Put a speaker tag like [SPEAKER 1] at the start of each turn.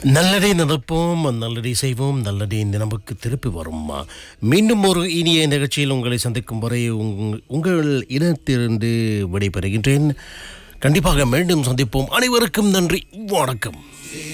[SPEAKER 1] நல்லதே நடப்போம், நல்லதே செய்வோம், நல்லதே நமக்கு திருப்பி வரும். மீண்டும் ஒரு இனிய நிகழ்ச்சியில் உங்களை சந்திக்கும் வரை உங்கள் இடத்திலிருந்து விடைபெறுகின்றேன். கண்டிப்பாக மீண்டும் சந்திப்போம். அனைவருக்கும் நன்றி, வணக்கம்.